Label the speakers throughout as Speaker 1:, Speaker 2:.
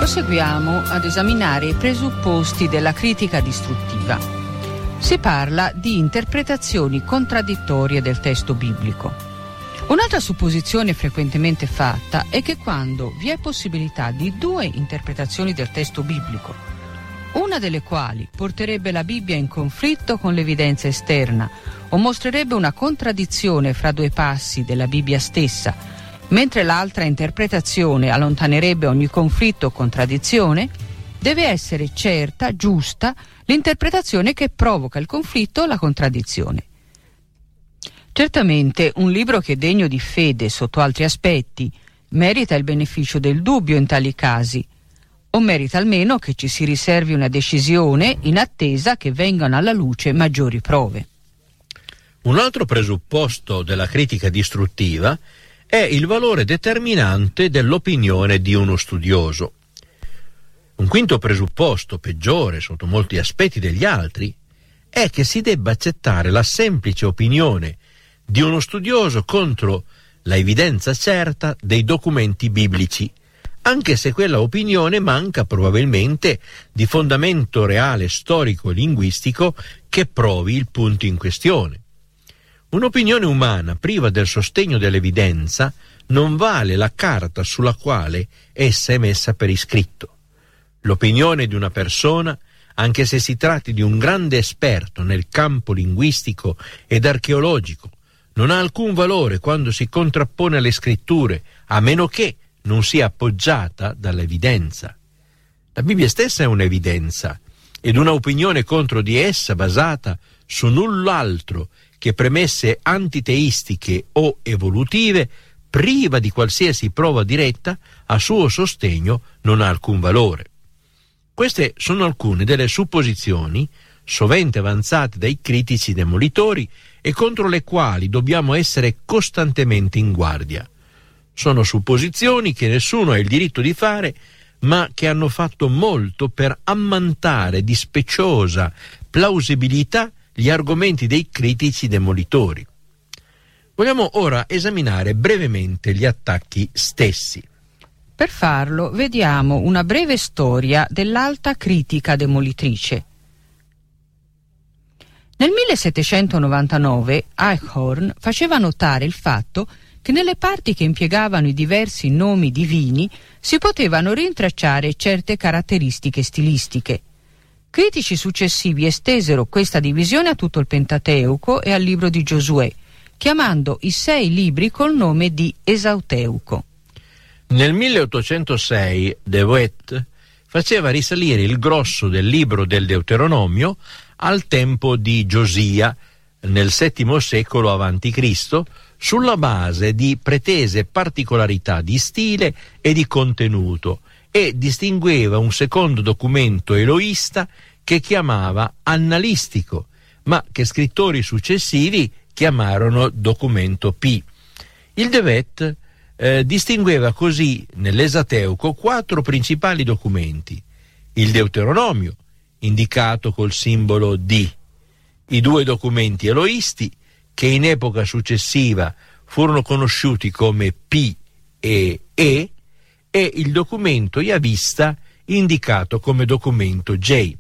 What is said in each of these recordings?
Speaker 1: Proseguiamo ad esaminare i presupposti della critica distruttiva. Si parla di interpretazioni contraddittorie del testo biblico. Un'altra supposizione frequentemente fatta è che quando vi è possibilità di due interpretazioni del testo biblico, una delle quali porterebbe la Bibbia in conflitto con l'evidenza esterna o mostrerebbe una contraddizione fra due passi della Bibbia stessa, mentre l'altra interpretazione allontanerebbe ogni conflitto o contraddizione, deve essere certa, giusta, l'interpretazione che provoca il conflitto o la contraddizione. Certamente un libro che è degno di fede sotto altri aspetti merita il beneficio del dubbio in tali casi, o merita almeno che ci si riservi una decisione in attesa che vengano alla luce maggiori prove.
Speaker 2: Un altro presupposto della critica distruttiva è il valore determinante dell'opinione di uno studioso. Un quinto presupposto, peggiore sotto molti aspetti degli altri, è che si debba accettare la semplice opinione di uno studioso contro la evidenza certa dei documenti biblici, anche se quella opinione manca probabilmente di fondamento reale, storico e linguistico che provi il punto in questione. Un'opinione umana priva del sostegno dell'evidenza non vale la carta sulla quale essa è messa per iscritto. L'opinione di una persona, anche se si tratti di un grande esperto nel campo linguistico ed archeologico, non ha alcun valore quando si contrappone alle scritture, a meno che non sia appoggiata dall'evidenza. La Bibbia stessa è un'evidenza, ed una opinione contro di essa basata su null'altro che premesse antiteistiche o evolutive, priva di qualsiasi prova diretta, a suo sostegno non ha alcun valore. Queste sono alcune delle supposizioni sovente avanzate dai critici demolitori e contro le quali dobbiamo essere costantemente in guardia. Sono supposizioni che nessuno ha il diritto di fare, ma che hanno fatto molto per ammantare di speciosa plausibilità gli argomenti dei critici demolitori. Vogliamo ora esaminare brevemente gli attacchi stessi.
Speaker 1: Per farlo vediamo una breve storia dell'alta critica demolitrice. Nel 1799 Eichhorn faceva notare il fatto che nelle parti che impiegavano i diversi nomi divini si potevano rintracciare certe caratteristiche stilistiche. Critici successivi estesero questa divisione a tutto il Pentateuco e al libro di Giosuè, chiamando i 6 libri col nome di Esauteuco.
Speaker 2: Nel 1806 De Wet faceva risalire il grosso del libro del Deuteronomio al tempo di Giosia, nel VII secolo a.C., sulla base di pretese particolarità di stile e di contenuto, e distingueva un secondo documento eloista che chiamava annalistico, ma che scrittori successivi chiamarono documento P. Il De Wet distingueva così nell'Esateuco 4 principali documenti: il Deuteronomio, indicato col simbolo D, i 2 documenti eloisti, che in epoca successiva furono conosciuti come P e E, e il documento Yavista, indicato come documento J.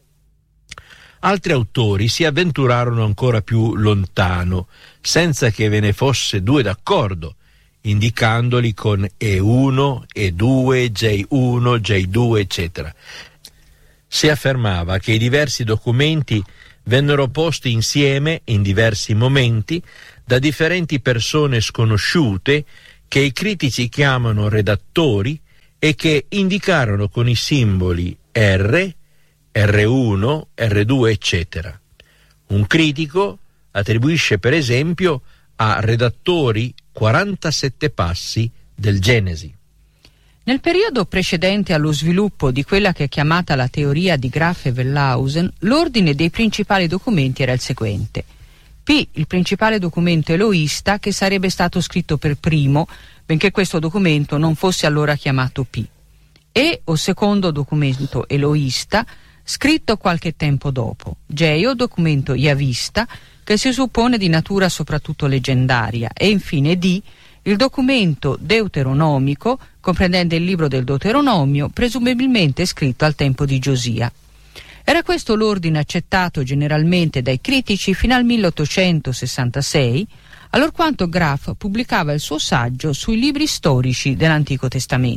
Speaker 2: Altri autori si avventurarono ancora più lontano, senza che ve ne fosse 2 d'accordo, indicandoli con E1, E2, J1, J2, eccetera. Si affermava che i diversi documenti vennero posti insieme in diversi momenti da differenti persone sconosciute che i critici chiamano redattori e che indicarono con i simboli R, R1, R2, eccetera. Un critico attribuisce per esempio a redattori 47 passi del Genesi.
Speaker 1: Nel periodo precedente allo sviluppo di quella che è chiamata la teoria di Graf e Wellhausen, l'ordine dei principali documenti era il seguente: P, il principale documento eloista, che sarebbe stato scritto per primo, benché questo documento non fosse allora chiamato P. E, o secondo documento eloista, scritto qualche tempo dopo. J, o documento Yavista, che si suppone di natura soprattutto leggendaria. E infine D, il documento deuteronomico, comprendente il libro del Deuteronomio, presumibilmente scritto al tempo di Giosia. Era questo l'ordine accettato generalmente dai critici fino al 1866, allorquanto Graff pubblicava il suo saggio sui libri storici dell'Antico Testamento.